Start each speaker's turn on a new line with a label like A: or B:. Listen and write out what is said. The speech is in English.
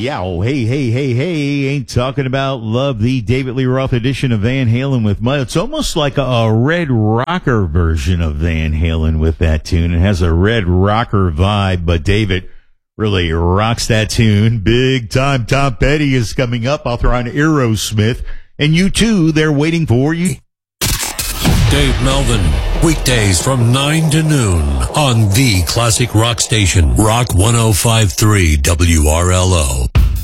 A: Yeah, oh, hey, ain't talking about love, the David Lee Roth edition of Van Halen with Mud. It's almost like a Red Rocker version of Van Halen with that tune. It has a Red Rocker vibe, but David really rocks that tune. Big time. Tom Petty is coming up. I'll throw on Aerosmith. And U2, they're waiting for you.
B: Dave Melvin, weekdays from 9 to noon on the classic rock station, Rock 105.3 WRLO.